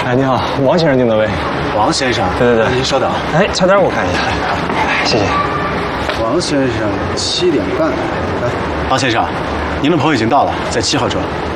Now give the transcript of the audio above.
哎，你好，王先生订的位。 王先生， 对， 您稍等。 哎，菜单我看一下。谢谢。 王先生7点半。来，王先生，您的朋友已经到了，在7号桌。